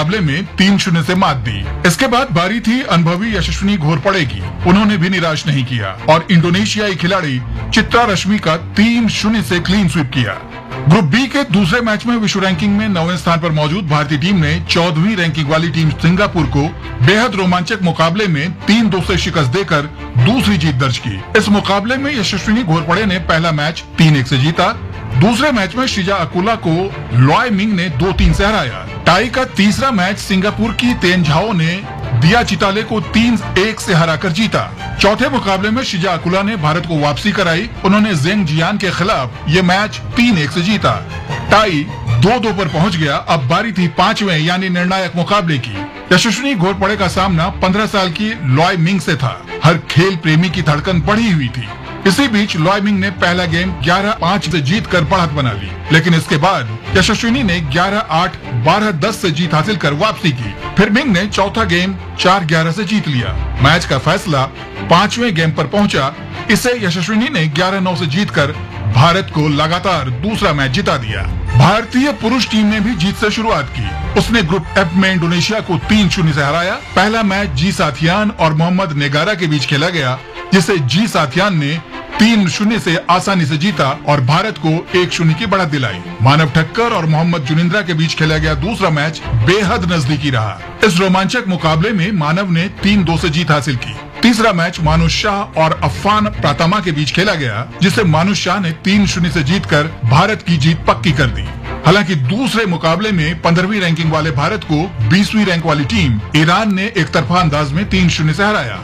मुकाबले में 3-0 से मात दी। इसके बाद बारी थी अनुभवी यशस्विनी घोरपड़े की। उन्होंने भी निराश नहीं किया और इंडोनेशियाई खिलाड़ी चित्रा रश्मि का 3-0 से क्लीन स्वीप किया। ग्रुप बी के दूसरे मैच में विश्व रैंकिंग में 9वें स्थान पर मौजूद भारतीय टीम ने 14वीं रैंकिंग वाली टीम सिंगापुर को बेहद रोमांचक मुकाबले में 3-2 से शिकस्त देकर दूसरी जीत दर्ज की। इस मुकाबले में यशस्विनी घोरपड़े ने पहला मैच 3-1 से जीता। दूसरे मैच में श्रीजा अकुला को लॉय मिंग ने 2-3 से हराया। टाई का तीसरा मैच सिंगापुर की तेन झाओ ने दिया चिताले को 3-1 से हराकर जीता। चौथे मुकाबले में श्रीजा अकुला ने भारत को वापसी कराई। उन्होंने जेंग जियान के खिलाफ ये मैच 3-1 से जीता। टाई 2-2 पर पहुंच गया। अब बारी थी पांचवें यानी निर्णायक मुकाबले की। यशस्विनी घोरपड़े का सामना 15 साल की लॉय मिंग से था। हर खेल प्रेमी की धड़कन बढ़ी हुई थी। इसी बीच लॉय मिंग ने पहला गेम 11-5 से जीतकर बढ़त बना ली, लेकिन इसके बाद यशस्विनी ने 11-8, 12-10 से जीत हासिल कर वापसी की। फिर मिंग ने चौथा गेम 4-11 से जीत लिया। मैच का फैसला 5वें गेम पर पहुंचा। इसे यशस्विनी ने 11-9 से जीतकर भारत को लगातार दूसरा मैच जिता दिया। भारतीय पुरुष टीम ने भी जीत से शुरुआत की। उसने ग्रुप एफ में इंडोनेशिया को 3-0 से हराया। पहला मैच जी साथियान और मोहम्मद नेगारा के बीच खेला गया, जिसे जी साथियान ने 3-0 से आसानी से जीता और भारत को 1-0 की बढ़त दिलाई। मानव ठक्कर और मोहम्मद जुनिंद्रा के बीच खेला गया दूसरा मैच बेहद नजदीकी रहा। इस रोमांचक मुकाबले में मानव ने 3-2 से जीत हासिल की। तीसरा मैच मानुष शाह और अफान प्रातमा के बीच खेला गया, जिसे मानुष शाह ने 3-0 से जीतकर भारत की जीत पक्की कर दी। हालांकि दूसरे मुकाबले में 15वीं रैंकिंग वाले भारत को 20वीं रैंक वाली टीम ईरान ने एक तरफा अंदाज में 3-0 से हराया।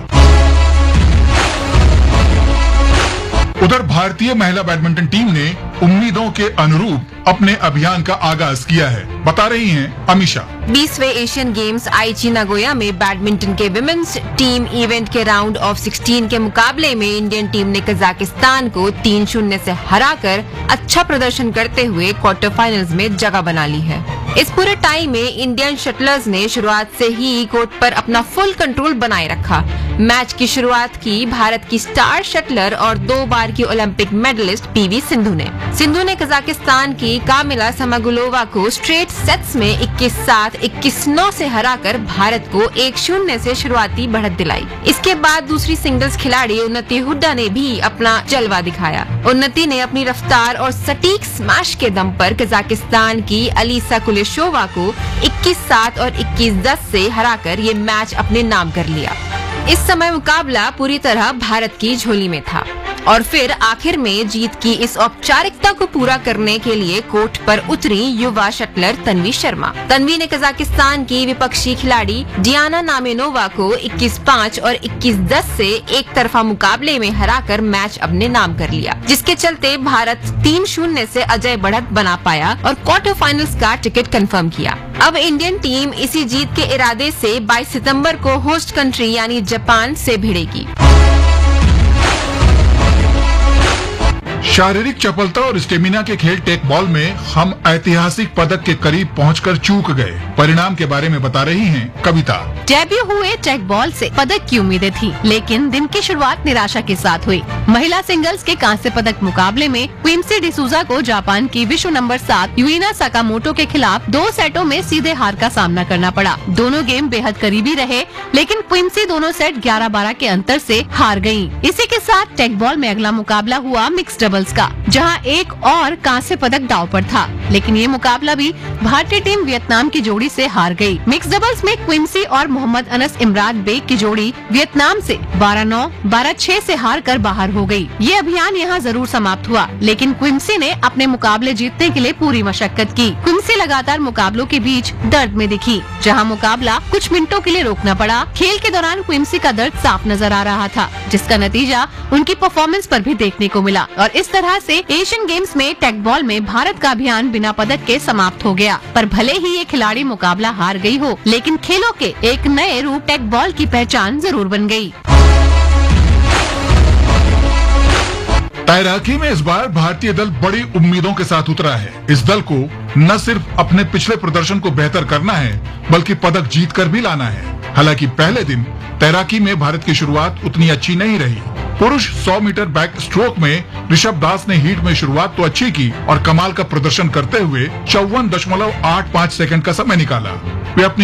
उधर भारतीय महिला बैडमिंटन टीम ने उम्मीदों के अनुरूप अपने अभियान का आगाज किया है, बता रही हैं अमीषा। 20वें एशियन गेम्स आईची नागोया में बैडमिंटन के विमेन्स टीम इवेंट के राउंड ऑफ 16 के मुकाबले में इंडियन टीम ने कजाकिस्तान को 3-0 से हराकर अच्छा प्रदर्शन करते हुए क्वार्टर फाइनल्स में जगह बना ली है। इस पूरे टाइम में इंडियन शटलर्स ने शुरुआत से ही कोर्ट पर अपना फुल कंट्रोल बनाए रखा। मैच की शुरुआत की भारत की स्टार शटलर और 2 बार की ओलंपिक मेडलिस्ट पीवी सिंधु ने। सिंधु ने कजाकिस्तान की कामिला समागुलोवा को स्ट्रेट सेट्स में 21-7, 21-9 से हराकर भारत को 1-0 से शुरुआती बढ़त दिलाई। इसके बाद दूसरी सिंगल्स खिलाड़ी उन्नति हुड्डा ने भी अपना जलवा दिखाया। उन्नति ने अपनी रफ्तार और सटीक स्मैश के दम पर कजाकिस्तान की अलीसा कुलेशोवा को 21-7 और 21-10 से हराकर ये मैच अपने नाम कर लिया। इस समय मुकाबला पूरी तरह भारत की झोली में था और फिर आखिर में जीत की इस औपचारिकता को पूरा करने के लिए कोर्ट पर उतरी युवा शटलर तन्वी शर्मा। तन्वी ने कजाकिस्तान की विपक्षी खिलाड़ी डियाना नामेनोवा को 21-5 और 21-10 से एक तरफा मुकाबले में हराकर मैच अपने नाम कर लिया, जिसके चलते भारत 3-0 से अजय बढ़त बना पाया और क्वार्टर फाइनल्स का टिकट कंफर्म किया। अब इंडियन टीम इसी जीत के इरादे से 22 सितंबर को होस्ट कंट्री यानी जापान से भिड़ेगी। शारीरिक चपलता और स्टेमिना के खेल टेक बॉल में हम ऐतिहासिक पदक के करीब पहुंचकर चूक गए। परिणाम के बारे में बता रही हैं कविता। डेब्यू हुए टेक बॉल से पदक की उम्मीदें थी, लेकिन दिन की शुरुआत निराशा के साथ हुई। महिला सिंगल्स के कांस्य पदक मुकाबले में क्विंसी डिसूजा को जापान की विश्व नंबर 7 यूइना साकामोटो के खिलाफ 2 सेटों में सीधे हार का सामना करना पड़ा। दोनों गेम बेहद करीबी रहे, लेकिन क्विंसी दोनों सेट 11-12 के अंतर से हार गयी। इसी के साथ टेक बॉल में अगला मुकाबला हुआ मिक्स डबल्स का, जहां एक और कांस्य पदक दांव पर था, लेकिन ये मुकाबला भी भारतीय टीम वियतनाम की जोड़ी से हार गई। मिक्स डबल्स में क्विंसी और मोहम्मद अनस इमरान बेग की जोड़ी वियतनाम से 12-9, 12-6 से हार कर बाहर हो गई। ये अभियान यहाँ जरूर समाप्त हुआ, लेकिन क्विंसी ने अपने मुकाबले जीतने के लिए पूरी मशक्कत की। क्विंसी लगातार मुकाबलों के बीच दर्द में दिखी, जहाँ मुकाबला कुछ मिनटों के लिए रोकना पड़ा। खेल के दौरान क्विंसी का दर्द साफ नजर आ रहा था, जिसका नतीजा उनकी परफॉर्मेंस पर भी देखने को मिला और इस तरह से एशियन गेम्स में टेक बॉल में भारत का अभियान बिना पदक के समाप्त हो गया। पर भले ही ये खिलाड़ी मुकाबला हार गई हो, लेकिन खेलों के एक नए रूप टेक बॉल की पहचान जरूर बन गई। तैराकी में इस बार भारतीय दल बड़ी उम्मीदों के साथ उतरा है। इस दल को न सिर्फ अपने पिछले प्रदर्शन को बेहतर करना है, बल्कि पदक जीतकर भी लाना है। हालांकि पहले दिन तैराकी में भारत की शुरुआत उतनी अच्छी नहीं रही। पुरुष 100 मीटर बैक स्ट्रोक में ऋषभ दास ने हीट में शुरुआत तो अच्छी की और कमाल का प्रदर्शन करते हुए 54.85 सेकंड का समय निकाला। वे अपनी